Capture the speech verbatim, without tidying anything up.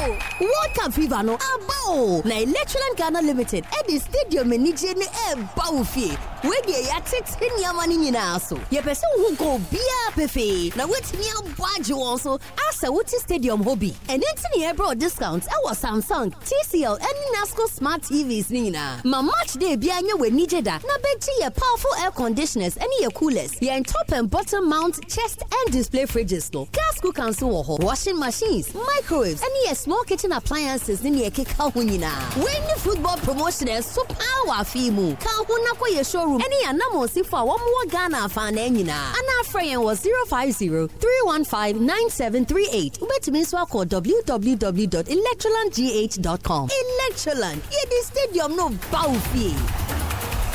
World Cup fever no abo. Na Electroland Ghana Limited at the stadium in Nije ne e bawfie. We dey yatet ni amani nyina so. Ye pese wo go bia pefe. Na wetimi abwaje won so asa wuti stadium hobby. And entini e bro discounts e was Samsung, T C L and Nasco Smart T Vs ni na. Ma match day bia nya we Nije da. Na beji ye powerful air conditioners and ye coolers. Ye top and bottom mount chest and display fridges no. Gas cookers wo ho. Washing machines, microwaves and ye small kitchen appliances ni ye keka ho nyina. When the football promotion is so power fimu. Ka ho na kwa ye showroom. Any anamo si for one more Ghana fan nyina. Ana friend was zero five zero, three one five, nine seven three eight. Ubetumi so call w w w dot electroland g h dot com. Electroland, ye the stadium no bawfie.